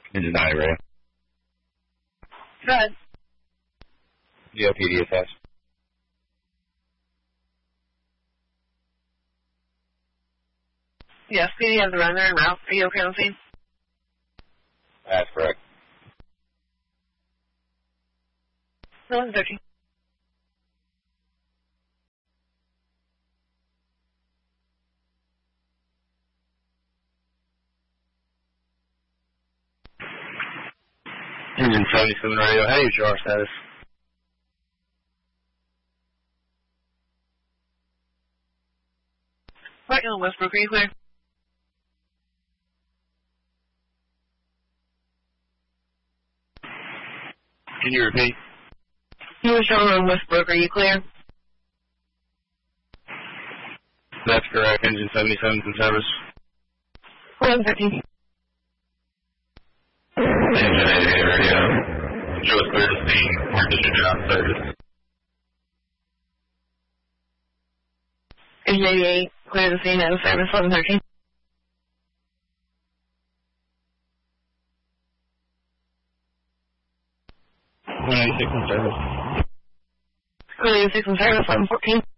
Engine 90 radio. Go ahead. GOPD attached. Yes, PD has the runner en route. Are you okay on scene? That's correct. 11:13. Engine 77 radio, how do you jar status? Right on Westbrook, are you clear? Can you repeat? You were showing on Westbrook, are you clear? That's correct. Engine 77's in service. 11:13. Engine 88 radio. Show us clear to scene. Mark distributed out of service. Engine 88, clear the scene out of service. 11:13. Engine 86 in service. Clear 6 in service. 11:14.